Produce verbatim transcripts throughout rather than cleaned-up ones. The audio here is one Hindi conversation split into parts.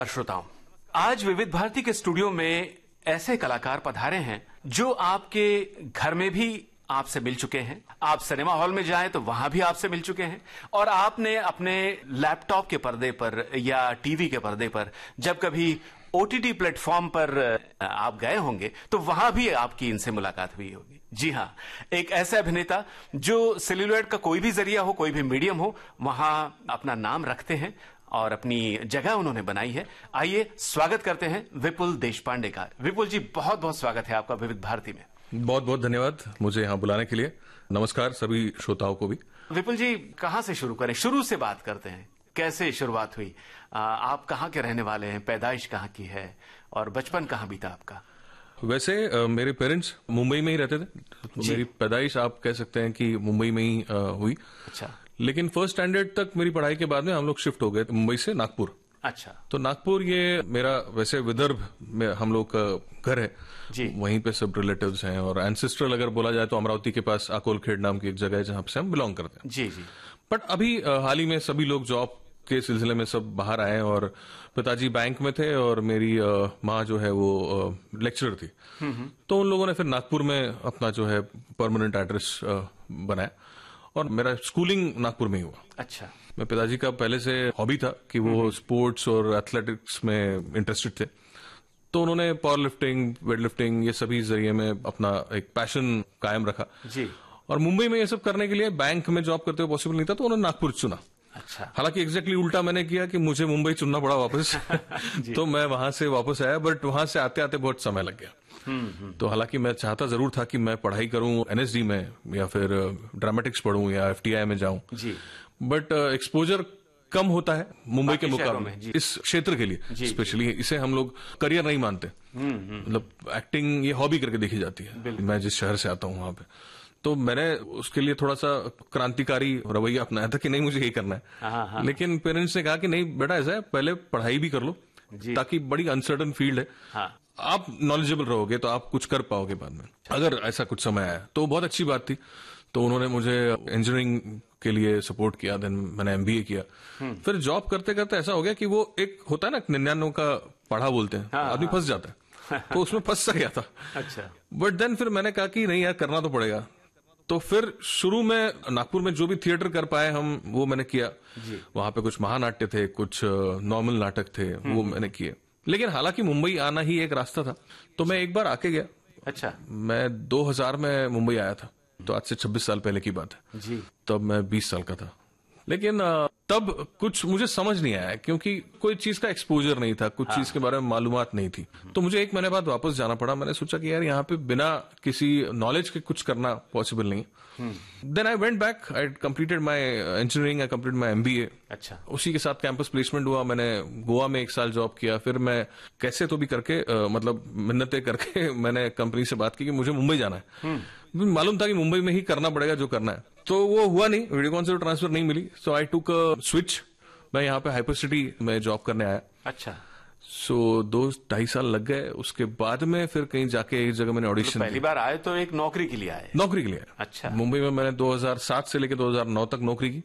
श्रोताओं, आज विविध भारती के स्टूडियो में ऐसे कलाकार पधारे हैं जो आपके घर में भी आपसे मिल चुके हैं, आप सिनेमा हॉल में जाएं तो वहां भी आपसे मिल चुके हैं, और आपने अपने लैपटॉप के पर्दे पर या टीवी के पर्दे पर जब कभी ओटीटी प्लेटफॉर्म पर आप गए होंगे तो वहां भी आपकी इनसे मुलाकात हुई होगी। जी हां, एक ऐसे अभिनेता जो सेल्यूलॉइड का कोई भी जरिया हो, कोई भी मीडियम हो, वहां अपना नाम रखते हैं और अपनी जगह उन्होंने बनाई है। आइए स्वागत करते हैं विपुल देशपांडे का। विपुल जी, बहुत बहुत स्वागत है आपका विविध भारती में। बहुत बहुत धन्यवाद मुझे यहाँ बुलाने के लिए। नमस्कार सभी श्रोताओं को भी। विपुल जी, कहाँ से शुरू करें? शुरू से बात करते हैं, कैसे शुरुआत हुई? आ, आप कहाँ के रहने वाले हैं? पैदाइश कहाँ की है और बचपन कहाँ बीता आपका? वैसे आ, मेरे पेरेंट्स मुंबई में ही रहते थे, तो मेरी पैदाइश आप कह सकते हैं कि मुंबई में ही आ, हुई। अच्छा। लेकिन फर्स्ट स्टैंडर्ड तक मेरी पढ़ाई के बाद में हम लोग शिफ्ट हो गए मुंबई से नागपुर। अच्छा। तो नागपुर ये मेरा वैसे विदर्भ में हम लोग का घर है जी। वहीं पे सब रिलेटिव्स हैं, और एंसेस्ट्रल अगर बोला जाए तो अमरावती के पास आकोलखेड़ नाम की एक जगह है जहां से हम बिलोंग करते हैं। जी जी। बट अभी हाल ही में सभी लोग जॉब के सिलसिले में सब बाहर आए, और पिताजी बैंक में थे और मेरी माँ जो है वो लेक्चरर थी। तो उन लोगों ने फिर नागपुर में अपना जो है परमानेंट एड्रेस बनाया, और मेरा स्कूलिंग नागपुर में ही हुआ। अच्छा। मैं पिताजी का पहले से हॉबी था कि वो स्पोर्ट्स और एथलेटिक्स में इंटरेस्टेड थे, तो उन्होंने पावर लिफ्टिंग, वेट लिफ्टिंग, ये सभी जरिए में अपना एक पैशन कायम रखा। जी। और मुंबई में ये सब करने के लिए बैंक में जॉब करते हुए पॉसिबल नहीं था, तो उन्होंने नागपुर चुना। अच्छा। हालांकि एग्जैक्टली उल्टा मैंने किया कि मुझे मुंबई चुनना पड़ा वापस। तो मैं वहां से वापस आया, बट वहां से आते आते बहुत समय लग गया। तो हालांकि मैं चाहता जरूर था कि मैं पढ़ाई करूं एनएसडी में या फिर ड्रामेटिक्स पढ़ूं या एफटीआई में जाऊं, जी। बट एक्सपोजर कम होता है मुंबई के मुकाबले इस क्षेत्र के लिए। स्पेशली इसे हम लोग करियर नहीं मानते, मतलब एक्टिंग ये हॉबी करके देखी जाती है। मैं जिस शहर से आता हूं वहां पे, तो मैंने उसके लिए थोड़ा सा क्रांतिकारी रवैया अपनाया था कि नहीं मुझे यही करना है। हाँ, हाँ। लेकिन पेरेंट्स ने कहा कि नहीं बेटा, ऐसा है पहले पढ़ाई भी कर लो, ताकि बड़ी अनसर्टन फील्ड है। हाँ। आप नॉलेजेबल रहोगे तो आप कुछ कर पाओगे बाद में, अगर ऐसा कुछ समय आया तो बहुत अच्छी बात थी। तो उन्होंने मुझे इंजीनियरिंग के लिए सपोर्ट किया, देन मैंने एमबीए किया। फिर जॉब करते करते ऐसा हो गया कि वो एक होता है ना निन्यानवे का पढ़ा बोलते हैं, हाँ, आदमी फंस जाता है। तो उसमें फंस सा गया था। अच्छा। बट देन फिर मैंने कहा कि नहीं यार, करना तो पड़ेगा। तो फिर शुरू में नागपुर में जो भी थिएटर कर पाए हम, वो मैंने किया। वहां पे कुछ महानाट्य थे, कुछ नॉर्मल नाटक थे, वो मैंने किए। लेकिन हालांकि मुंबई आना ही एक रास्ता था, तो मैं एक बार आके गया। अच्छा। मैं दो हज़ार में मुंबई आया था, तो आज से छब्बीस साल पहले की बात है जी। तब मैं बीस साल का था। लेकिन तब कुछ मुझे समझ नहीं आया, क्योंकि कोई चीज का एक्सपोजर नहीं था, कुछ हाँ। चीज के बारे में मालूमात नहीं थी। तो मुझे एक महीने बाद वापस जाना पड़ा। मैंने सोचा कि यार यहाँ पे बिना किसी नॉलेज के कुछ करना पॉसिबल नहीं। Then I went back, I completed my engineering, I completed my MBA. अच्छा। उसी के साथ कैंपस प्लेसमेंट हुआ। मैंने गोवा में एक साल जॉब किया। फिर मैं कैसे तो भी करके आ, मतलब मिन्नतें करके मैंने कंपनी से बात की कि मुझे मुंबई जाना है। मालूम था कि मुंबई में ही करना पड़ेगा जो करना है। तो वो हुआ नहीं, वीडियोकॉन से ट्रांसफर नहीं मिली। सो आई टुक अ स्विच। मैं यहाँ पे हाइपर सिटी में जॉब करने आया। अच्छा। सो so, दो ढाई साल लग गए। उसके बाद में फिर कहीं जाके एक जगह मैंने ऑडिशन तो पहली बार आए तो एक नौकरी के लिए आए? नौकरी के लिए। अच्छा। मुंबई में मैंने दो हज़ार सात से लेकर दो हज़ार नौ तक नौकरी की।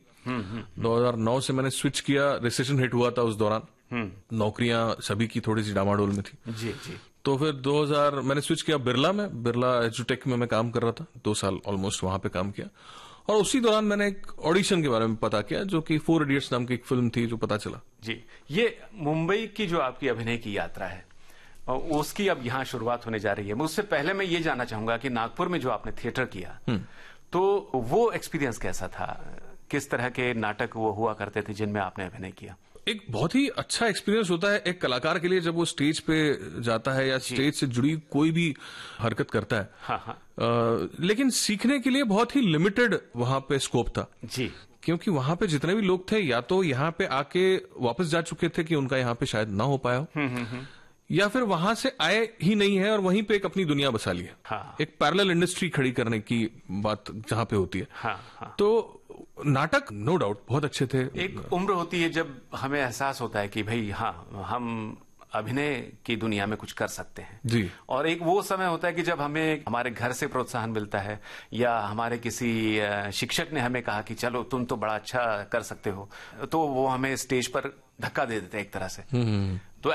दो हज़ार नौ से मैंने स्विच किया। रिसेशन हिट हुआ था उस दौरान, नौकरियां सभी की थोड़ी सी डामाडोल में थी। जी जी। तो फिर दो हज़ार मैंने स्विच किया बिरला में। बिरला एजुटेक में मैं काम कर रहा था, दो साल ऑलमोस्ट वहां पे काम किया। और उसी दौरान मैंने एक ऑडिशन के बारे में पता किया, जो कि फोर इडियट्स नाम की एक फिल्म थी, जो पता चला। जी। ये मुंबई की जो आपकी अभिनय की यात्रा है, उसकी अब यहाँ शुरुआत होने जा रही है। उससे पहले मैं ये जानना चाहूंगा कि नागपुर में जो आपने थिएटर किया, तो वो एक्सपीरियंस कैसा था? किस तरह के नाटक वो हुआ करते थे जिनमें आपने अभिनय किया? एक बहुत ही अच्छा एक्सपीरियंस होता है एक कलाकार के लिए जब वो स्टेज पे जाता है या स्टेज से जुड़ी कोई भी हरकत करता है। हाँ हाँ। आ, लेकिन सीखने के लिए बहुत ही लिमिटेड वहां पे स्कोप था जी। क्योंकि वहां पे जितने भी लोग थे, या तो यहाँ पे आके वापस जा चुके थे कि उनका यहाँ पे शायद ना हो पाया हो, या फिर वहां से आए ही नहीं है और वहीं पे एक अपनी दुनिया बसा ली है। हाँ। एक पैरेलल इंडस्ट्री खड़ी करने की बात जहां पे होती है। हाँ, हाँ। तो नाटक नो डाउट बहुत अच्छे थे। एक उम्र होती है जब हमें एहसास होता है कि भाई हाँ, हम अभिनय की दुनिया में कुछ कर सकते हैं जी। और एक वो समय होता है कि जब हमें हमारे घर से प्रोत्साहन मिलता है, या हमारे किसी शिक्षक ने हमें कहा कि चलो तुम तो बड़ा अच्छा कर सकते हो, तो वो हमें स्टेज पर धक्का दे देते हैं एक तरह से। तो